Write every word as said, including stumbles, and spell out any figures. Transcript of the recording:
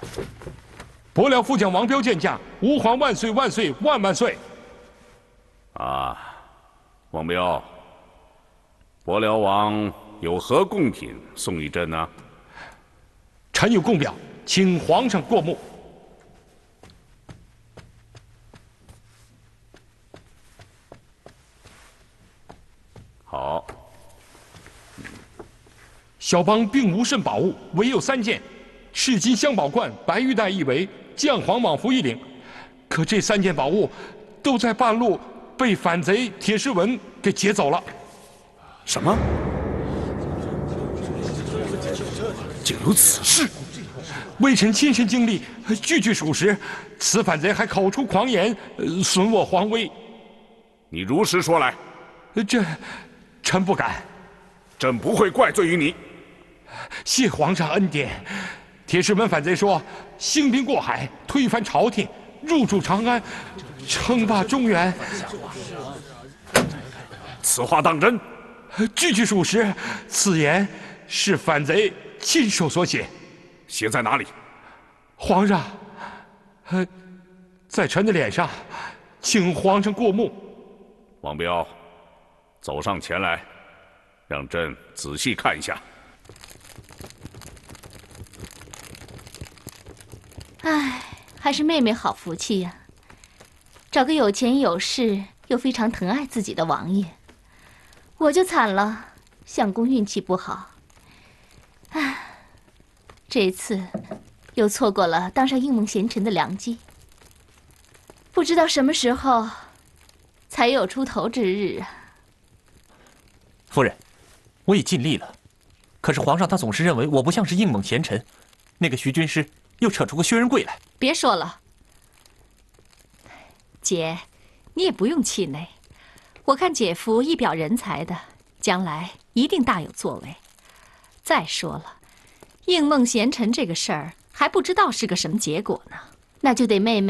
伯辽副将王彪见驾，吾皇万岁万岁万万岁！ 啊，王彪，伯辽王有何贡品送与朕呢？ 臣有贡表，请皇上过目。 好。 小邦并无甚宝物，唯有三件：赤金香宝冠、白玉带一围、将黄蟒服一领。可这三件宝物都在半路被反贼铁狮文给劫走了。 什么？竟有此事！ 微臣亲身经历，句句属实。此反贼还口出狂言，损我皇威。 你如实说来。 这，臣不敢。 朕不会怪罪于你。 谢皇上恩典。铁狮门反贼说，兴兵过海，推翻朝廷，入驻长安，称霸中原。 此话当真？ 句句属实。此言是反贼亲手所写。 写在哪里？ 皇上，呃，在臣的脸上，请皇上过目。 王彪，走上前来，让朕仔细看一下。 唉，还是妹妹好福气呀，找个有钱有势又非常疼爱自己的王爷。我就惨了，相公运气不好。唉，这次又错过了当上应梦贤臣的良机。不知道什么时候才有出头之日啊！ 夫人，我已尽力了，可是皇上他总是认为我不像是应梦贤臣。那个徐军师。 又扯出个薛仁贵来， 别说了，姐，你也不用气馁。我看姐夫一表人才的，将来一定大有作为。再说了，应梦贤臣这个事儿还不知道是个什么结果呢，那就得妹妹。